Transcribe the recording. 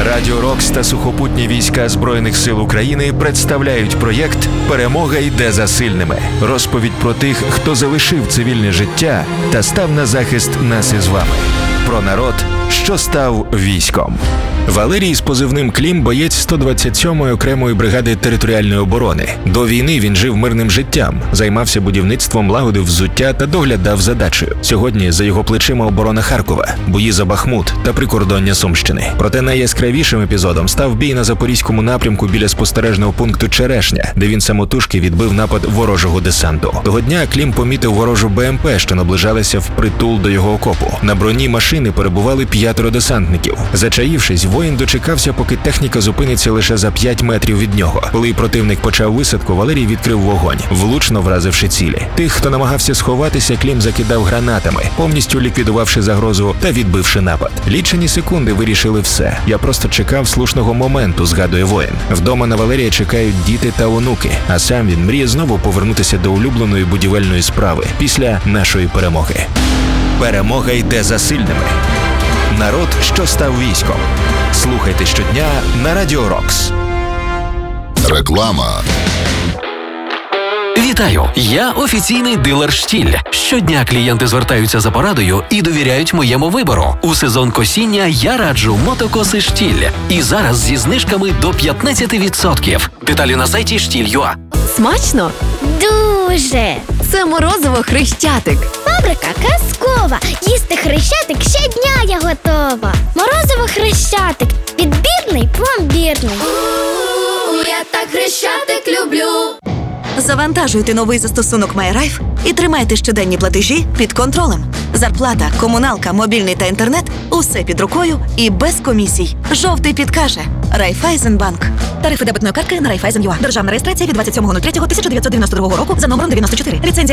Радіо Рокс та сухопутні війська Збройних сил України представляють проєкт «Перемога йде за сильними». Розповідь про тих, хто залишив цивільне життя та став на захист нас із вами. Про народ, що став військом. Валерій з позивним «Клім» – боєць 127-ї окремої бригади територіальної оборони. До війни він жив мирним життям, займався будівництвом, лагодив взуття та доглядав за дачею. Сьогодні за його плечима оборона Харкова, бої за Бахмут та прикордоння Сумщини. Проте найяскравішим епізодом став бій на Запорізькому напрямку біля спостережного пункту Черешня, де він самотужки відбив напад ворожого десанту. Того дня Клім помітив ворожу БМП, що наближалася впритул до його окопу. На броні машини перебували 5 десантників. Зачаївшись, воїн дочекався, поки техніка зупиниться лише за 5 метрів від нього. Коли противник почав висадку, Валерій відкрив вогонь, влучно вразивши цілі. Тих, хто намагався сховатися, Клім закидав гранатами, повністю ліквідувавши загрозу та відбивши напад. Лічені секунди вирішили все. Я просто чекав слушного моменту, згадує воїн. Вдома на Валерія чекають діти та онуки, а сам він мріє знову повернутися до улюбленої будівельної справи після нашої перемоги. Перемога йде за сильними. Народ, що став військом. Слухайте щодня на Радіо Рокс. Реклама. Вітаю! Я офіційний дилер «Штіль». Щодня клієнти звертаються за порадою і довіряють моєму вибору. У сезон косіння я раджу мотокоси «Штіль». І зараз зі знижками до 15%. Деталі на сайті штіль.ua. Смачно? Дуже! Це морозиво «Хрещатик». Фабрика казкова. Їсти Хрещатик щодня я готова. Морозиво Хрещатик. Підбірний, пломбірний. Я так Хрещатик люблю. Завантажуйте новий застосунок MyRife і тримайте щоденні платежі під контролем. Зарплата, комуналка, мобільний та інтернет – усе під рукою і без комісій. Жовтий підкаже. Райфайзенбанк. Тарифи дебетної картки на Райфайзен.ua. Державна реєстрація від 27.03.1992 року за номером 94. Ліцензія